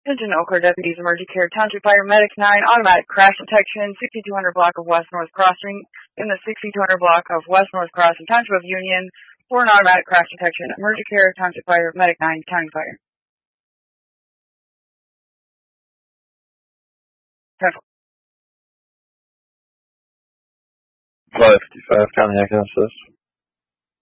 Attention Oak Cliff deputies, emergency care, Township Fire Medic 9, automatic crash detection, 6200 block of West North Crossing, in the 6200 block of West North Crossing, Township of Union, for an automatic crash detection, emergency care, Township Fire Medic 9, County Fire. 555 County, I can assist.